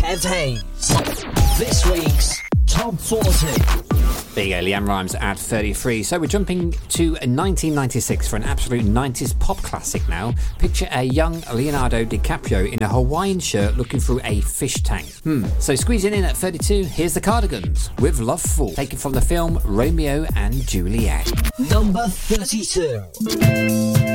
Kev Hayes. This week's Top 40. There you go, Leanne Rimes at 33. So we're jumping to 1996 for an absolute 90s pop classic now. Picture a young Leonardo DiCaprio in a Hawaiian shirt looking through a fish tank. So squeezing in at 32, here's the Cardigans with Love Fool, taken from the film Romeo and Juliet. Number 32.